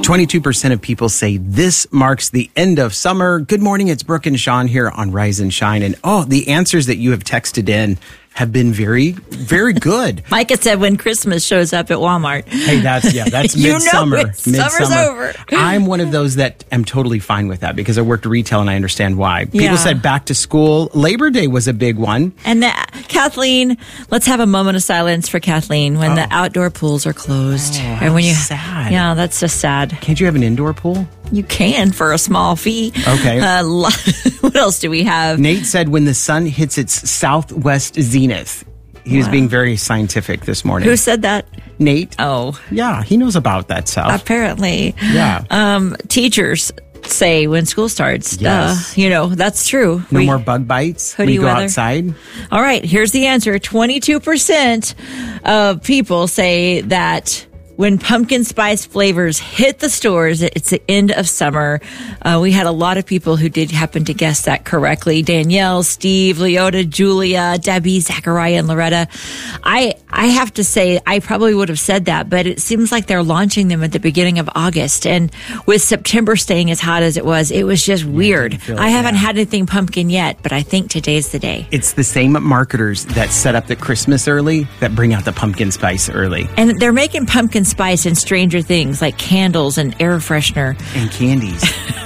22% of people say this marks the end of summer. Good morning. It's Brooke and Sean here on Rise and Shine. And the answers that you have texted in have been very, very good. Micah said when Christmas shows up at Walmart. Hey, that's midsummer. Summer's over. I'm one of those that am totally fine with that because I worked retail and I understand why. People said back to school. Labor Day was a big one. And Kathleen, let's have a moment of silence for Kathleen when the outdoor pools are closed. And when sad. Yeah, that's just sad. Can't you have an indoor pool? You can for a small fee. Okay. What else do we have? Nate said when the sun hits its southwest zenith. He was being very scientific this morning. Who said that? Nate. Oh. Yeah, he knows about that stuff. Apparently. Yeah. Teachers say when school starts. Yes. That's true. No more bug bites when you go outside. All right, here's the answer. 22% of people say that when pumpkin spice flavors hit the stores, it's the end of summer. We had a lot of people who did happen to guess that correctly. Danielle, Steve, Leota, Julia, Debbie, Zachariah, and Loretta. I have to say, I probably would have said that, but it seems like they're launching them at the beginning of August. And with September staying as hot as it was just weird. I haven't had anything pumpkin yet, but I think today's the day. It's the same marketers that set up the Christmas early that bring out the pumpkin spice early. And they're making pumpkin spice and Stranger Things like candles and air freshener and candies.